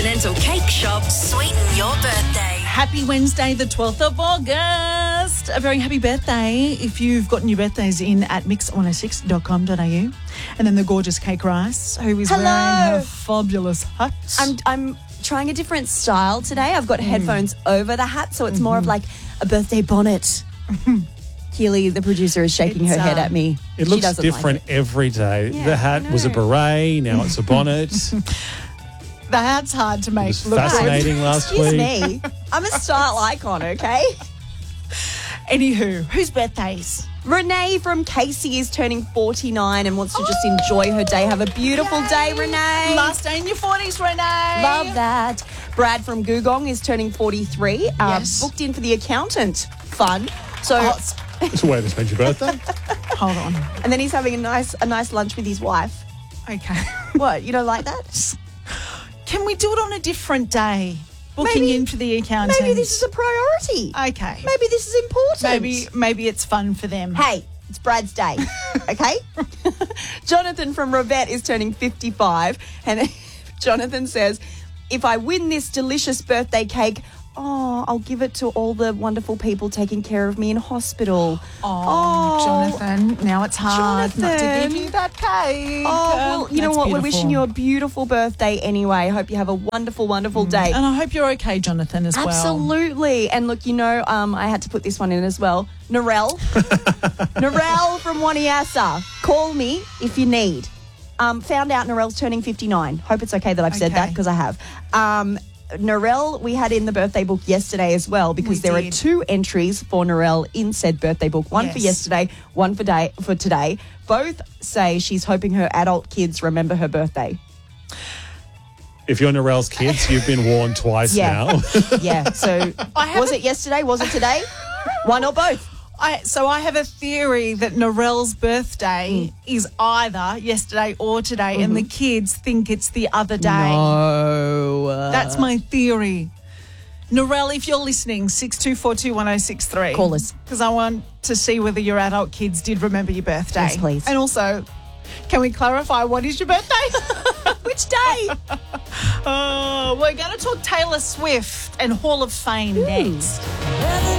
Continental Cake Shop, sweeten your birthday. Happy Wednesday, the 12th of August. A very happy birthday if you've gotten your birthdays in at mix106.com.au. And then the gorgeous Cake Rice, who is wearing her fabulous hat. I'm trying a different style today. I've got headphones over the hat, so it's more of like a birthday bonnet. Keely, the producer, is shaking her head at me. It looks different every day. Yeah, the hat was a beret, now it's a bonnet. The hat's hard to make It was look fascinating last Excuse week. me. I'm a style icon, okay? Anywho, whose birthdays? Renee from Casey is turning 49 and wants to just enjoy her day. Have a beautiful day, Renee. Last day in your 40s, Renee. Love that. Brad from Googong is turning 43. Yes. Booked in for the accountant. Fun. So, It's a way to spend your birthday. Hold on. and then he's having a nice lunch with his wife. Okay. What? You don't like that? Can we do it on a different day? Booking in for the accountant. Maybe this is a priority. Okay. Maybe this is important. Maybe it's fun for them. Hey, it's Brad's day, okay? Jonathan from Revette is turning 55, and Jonathan says, if I win this delicious birthday cake, I'll give it to all the wonderful people taking care of me in hospital. Jonathan, now it's hard not to Jonathan. give you that cake. Well, you know That's what? We're beautiful. wishing you a beautiful birthday anyway. Hope you have a wonderful, wonderful day. And I hope you're okay, Jonathan, as well. Absolutely. And look, I had to put this one in as well. Narelle. Narelle from Waniassa. Call me if you need. Found out Narelle's turning 59. Hope it's okay that I've said that Okay. because I have. Narelle, we had in the birthday book yesterday as well because there are 2 entries for Narelle in said birthday book. One for yesterday, one for today. Both say she's hoping her adult kids remember her birthday. If you're Narelle's kids, you've been warned twice now. Yeah. So was it yesterday? Was it today? One or both? I have a theory that Narelle's birthday is either yesterday or today, and the kids think it's the other day. No. That's my theory. Narelle, if you're listening, 62421063. Call us. Because I want to see whether your adult kids did remember your birthday. Yes, please. And also, can we clarify what is your birthday? Which day? We're going to talk Taylor Swift and Hall of Fame next.